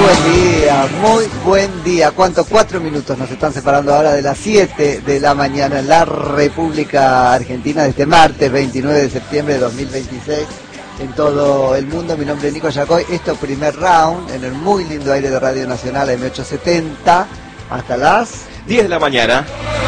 muy buen día. ¿Cuánto? 4 minutos nos están separando ahora de las 7 de la mañana en la República Argentina de este martes 29 de septiembre de 2026 en todo el mundo. Mi nombre es Nico Yacoy. Esto primer round en el muy lindo aire de Radio Nacional M870 hasta las 10 de la mañana.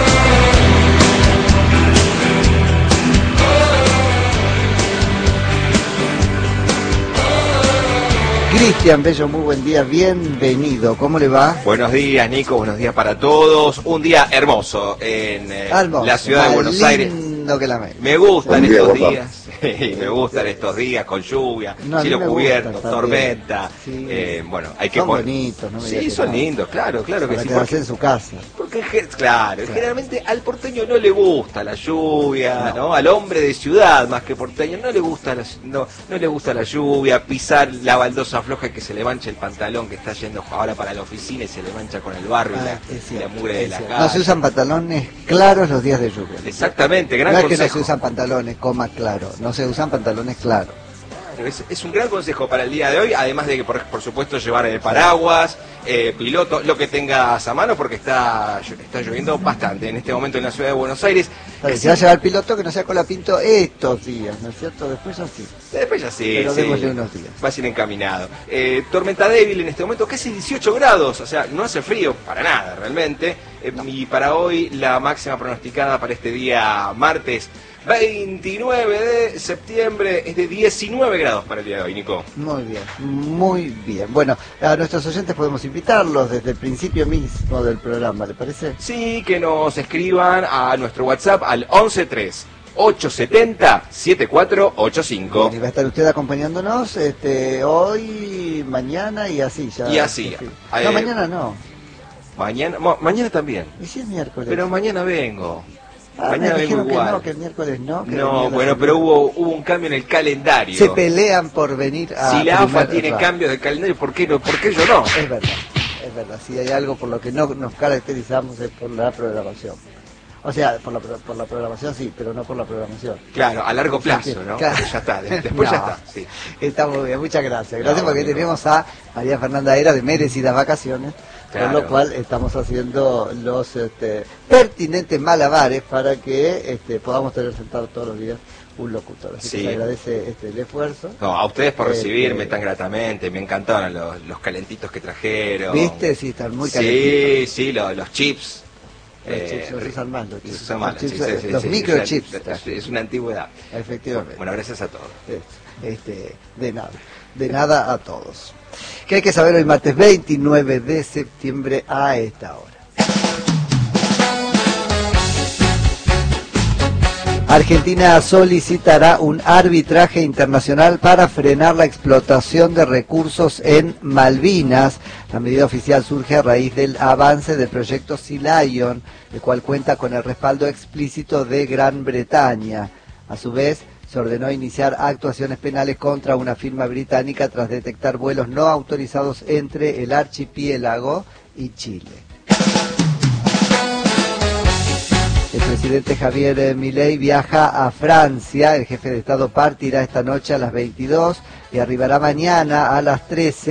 Cristian Bello, muy buen día, bienvenido. ¿Cómo le va? Buenos días, Nico, buenos días para todos. Un día hermoso en la ciudad de Buenos Aires. Que la me gustan estos días. Me gustan estos días con lluvia, cielo cubierto, tormenta. Sí. Bueno, hay que son bonitos, ¿no? Sí, son lindos, claro que sí. Porque en su casa. Porque, claro, generalmente al porteño no le gusta la lluvia, ¿no? Al hombre de ciudad, más que porteño, no le gusta no le gusta la lluvia, pisar la baldosa floja que se le mancha el pantalón que está yendo ahora para la oficina y se le mancha con el barro y la mugre de la casa. No se usan pantalones claros los días de lluvia. Exactamente, gran consejo. No es consejo. que no se usan pantalones, claro, no se usan pantalones claros. Es un gran consejo para el día de hoy, además de que por supuesto llevar el paraguas, piloto, lo que tengas a mano, porque está lloviendo bastante en este momento en la ciudad de Buenos Aires. Si va a llevar piloto, que no sea colapinto estos días, ¿no es cierto? Después ya sí. Después ya sí. Pero démosle unos días. Va a ir encaminado. Tormenta débil en este momento, casi 18 grados, o sea, no hace frío para nada realmente. Y para hoy la máxima pronosticada para este día martes 29 de septiembre es de 19 grados para el día de hoy, Nico. Muy bien, muy bien. Bueno, a nuestros oyentes podemos invitarlos desde el principio mismo del programa, ¿le parece? Sí, que nos escriban a nuestro WhatsApp al 113-870-7485. Y va a estar usted acompañándonos hoy, mañana y así ya. Y así. No, mañana no. Mañana también. ¿Y si es miércoles? Pero mañana vengo. Mañana vengo igual. Que el miércoles no. No, bueno, pero hubo un cambio en el calendario. Se pelean por venir a... Si la AFA tiene cambios de calendario, ¿por qué yo no? Es verdad. Si hay algo por lo que no nos caracterizamos es por la programación. O sea, por la programación sí, pero no por la programación. Claro, a largo plazo, ¿no? Claro. Ya está, después ya está. Sí. Está muy bien, muchas gracias. Gracias porque tenemos a María Fernanda Era de merecidas vacaciones. Claro. Con lo cual estamos haciendo los pertinentes malabares para que podamos tener sentado todos los días un locutor. Así que se agradece el esfuerzo. No, a ustedes por recibirme tan gratamente. Me encantaron los calentitos que trajeron. ¿Viste? Sí, están muy calentitos. Sí, los chips. Los chips los usan más, los chips. Los microchips. Es una antigüedad. Efectivamente. Bueno, gracias a todos. De nada a todos. ¿Qué hay que saber hoy martes 29 de septiembre a esta hora? Argentina solicitará un arbitraje internacional para frenar la explotación de recursos en Malvinas. La medida oficial surge a raíz del avance del proyecto Sea Lion, el cual cuenta con el respaldo explícito de Gran Bretaña. A su vez, se ordenó iniciar actuaciones penales contra una firma británica tras detectar vuelos no autorizados entre el archipiélago y Chile. El presidente Javier Milei viaja a Francia. El jefe de Estado partirá esta noche a las 22 y arribará mañana a las 13